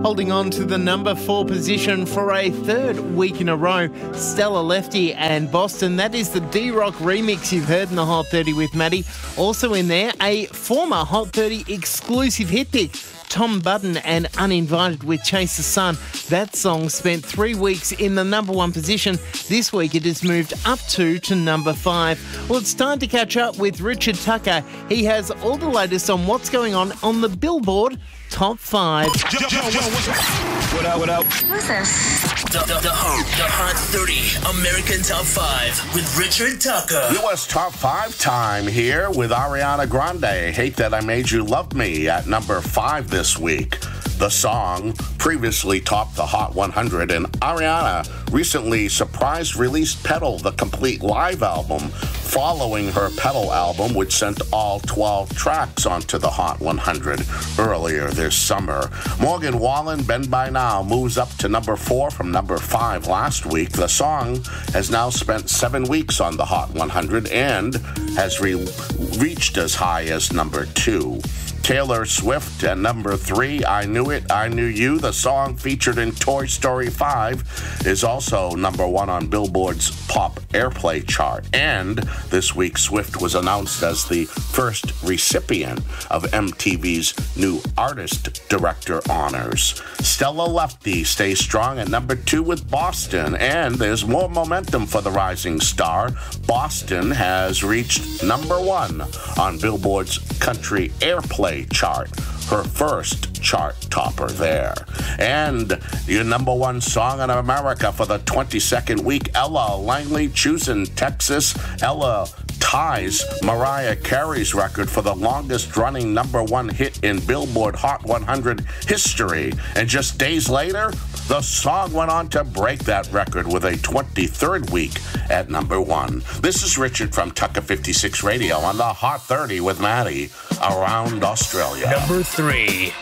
Holding on to the number 4 position for a third week in a row, Stella Lefty and Boston. That is the D-Rock remix you've heard in the Hot 30 with Maddie. Also in there, a former Hot 30 exclusive hit pick, Tom Budden and Uninvited with Chase the Sun. That song spent 3 weeks in the number 1 position. This week it has moved up to number 5. Well, it's time to catch up with Richard Tucker. He has all the latest on what's going on the Billboard Top 5. What up? Who's this? The Hot 30 American Top 5 with Richard Tucker. U.S. Top 5 time here with Ariana Grande. Hate That I Made You Love Me at number 5 this week. The song previously topped the Hot 100, and Ariana recently surprise released Pedal, the complete live album, following her Pedal album, which sent all 12 tracks onto the Hot 100 earlier this summer. Morgan Wallen, Bend By Now, moves up to number 4 from number 5 last week. The song has now spent 7 weeks on the Hot 100 and has reached as high as number 2. Taylor Swift at number 3, I Knew It, I Knew You. The song featured in Toy Story 5 is also number 1 on Billboard's Pop Airplay chart. And this week, Swift was announced as the first recipient of MTV's new Artist Director honors. Stella Lefty stays strong at number 2 with Boston, and there's more momentum for the rising star. Boston has reached number 1 on Billboard's Country Airplay chart, her first chart topper there. And your number 1 song in America for the 22nd week, Ella Langley, Choosing Texas. Ella ties Mariah Carey's record for the longest running number 1 hit in Billboard Hot 100 history. And just days later, the song went on to break that record with a 23rd week at number 1. This is Richard from Tucker 56 Radio on the Hot 30 with Maddie around Australia. Number 3.